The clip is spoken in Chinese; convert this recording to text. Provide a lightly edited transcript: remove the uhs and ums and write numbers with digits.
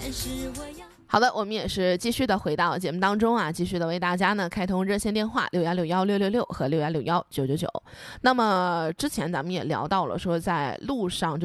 好的，我们也是继续的回到节目当中啊，继续的为大家呢开通热线电话6161-666和6161-999。那么之前咱们也聊到了说，在路上